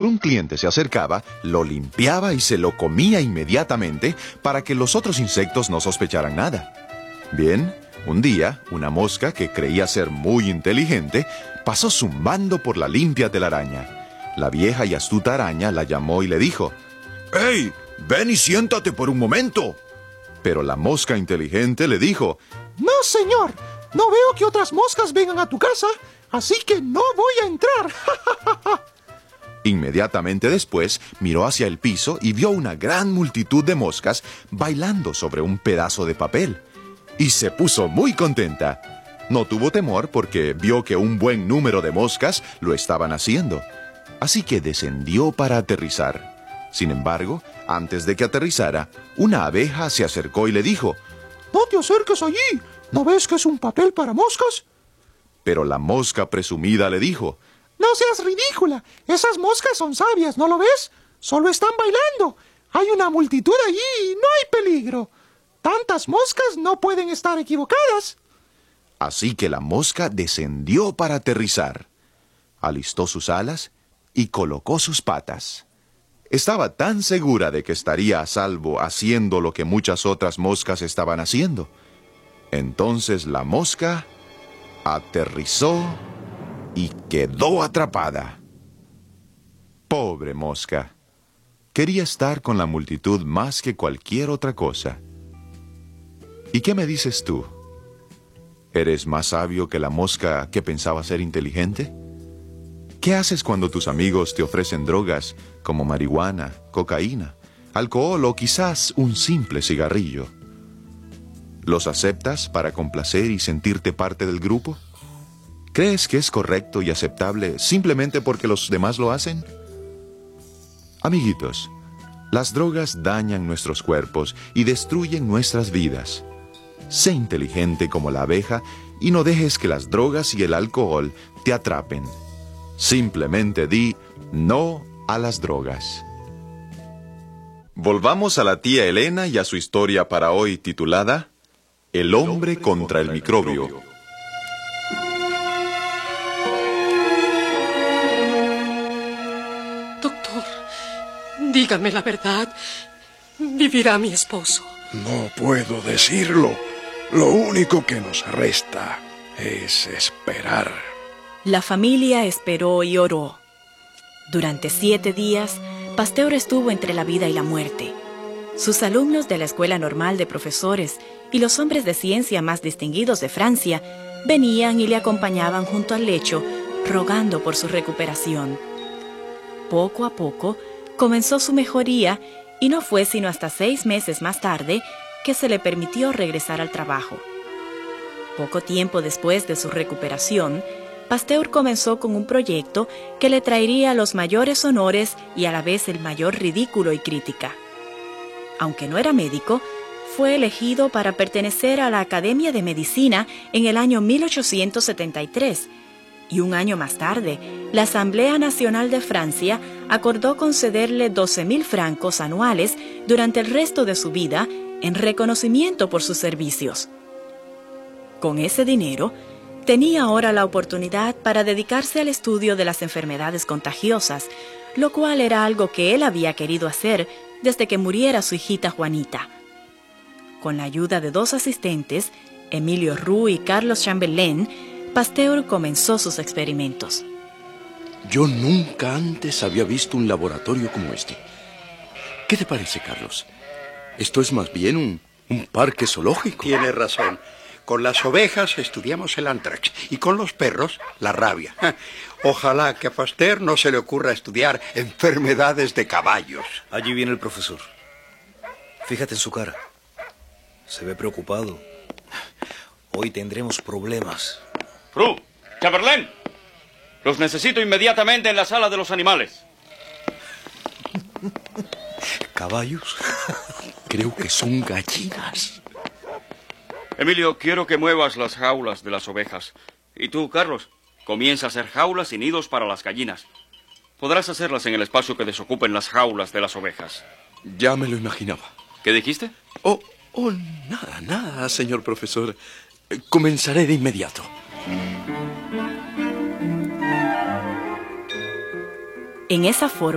un cliente se acercaba, lo limpiaba y se lo comía inmediatamente para que los otros insectos no sospecharan nada. Bien, un día, una mosca que creía ser muy inteligente pasó zumbando por la limpia telaraña. La vieja y astuta araña la llamó y le dijo: «¡Hey! ¡Ven y siéntate por un momento!». Pero la mosca inteligente le dijo: «No, señor. No veo que otras moscas vengan a tu casa, así que no voy a entrar». Inmediatamente después miró hacia el piso y vio una gran multitud de moscas bailando sobre un pedazo de papel. Y se puso muy contenta. No tuvo temor porque vio que un buen número de moscas lo estaban haciendo. Así que descendió para aterrizar. Sin embargo, antes de que aterrizara, una abeja se acercó y le dijo: «No te acerques allí. ¿No ves que es un papel para moscas?». Pero la mosca presumida le dijo: «No seas ridícula. Esas moscas son sabias, ¿no lo ves? Solo están bailando. Hay una multitud allí y no hay peligro. Tantas moscas no pueden estar equivocadas». Así que la mosca descendió para aterrizar. Alistó sus alas y colocó sus patas. Estaba tan segura de que estaría a salvo haciendo lo que muchas otras moscas estaban haciendo. Entonces la mosca aterrizó y quedó atrapada. Pobre mosca. Quería estar con la multitud más que cualquier otra cosa. ¿Y qué me dices tú? ¿Eres más sabio que la mosca que pensaba ser inteligente? ¿Qué haces cuando tus amigos te ofrecen drogas como marihuana, cocaína, alcohol o quizás un simple cigarrillo? ¿Los aceptas para complacer y sentirte parte del grupo? ¿Crees que es correcto y aceptable simplemente porque los demás lo hacen? Amiguitos, las drogas dañan nuestros cuerpos y destruyen nuestras vidas. Sé inteligente como la abeja y no dejes que las drogas y el alcohol te atrapen. Simplemente di no a las drogas. Volvamos a la tía Elena y a su historia para hoy titulada El hombre contra el microbio. Doctor, dígame la verdad. ¿Vivirá mi esposo? No puedo decirlo. Lo único que nos resta es esperar. La familia esperó y oró. Durante 7 días, Pasteur estuvo entre la vida y la muerte. Sus alumnos de la Escuela Normal de Profesores y los hombres de ciencia más distinguidos de Francia venían y le acompañaban junto al lecho, rogando por su recuperación. Poco a poco, comenzó su mejoría y no fue sino hasta 6 meses más tarde que se le permitió regresar al trabajo. Poco tiempo después de su recuperación, Pasteur comenzó con un proyecto que le traería los mayores honores y a la vez el mayor ridículo y crítica. Aunque no era médico, fue elegido para pertenecer a la Academia de Medicina en el año 1873, y un año más tarde, la Asamblea Nacional de Francia acordó concederle 12.000 francos anuales durante el resto de su vida en reconocimiento por sus servicios. Con ese dinero, tenía ahora la oportunidad para dedicarse al estudio de las enfermedades contagiosas, lo cual era algo que él había querido hacer desde que muriera su hijita Juanita. Con la ayuda de 2 asistentes, Emilio Roux y Carlos Chambelán, Pasteur comenzó sus experimentos. Yo nunca antes había visto un laboratorio como este. ¿Qué te parece, Carlos? Esto es más bien un parque zoológico. Tienes razón. Con las ovejas estudiamos el anthrax y con los perros la rabia. Ojalá que a Pasteur no se le ocurra estudiar enfermedades de caballos. Allí viene el profesor. Fíjate en su cara. Se ve preocupado. Hoy tendremos problemas. Roux, Chamberlain, los necesito inmediatamente en la sala de los animales. ¿Caballos? Creo que son gallinas. Emilio, quiero que muevas las jaulas de las ovejas. Y tú, Carlos, comienza a hacer jaulas y nidos para las gallinas. Podrás hacerlas en el espacio que desocupen las jaulas de las ovejas. Ya me lo imaginaba. ¿Qué dijiste? Oh, nada, señor profesor. Comenzaré de inmediato. En esa forma,